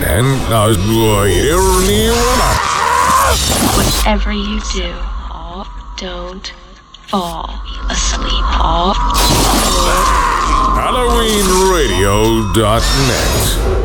En whatever you do, don't fall asleep. HalloweenRadio.net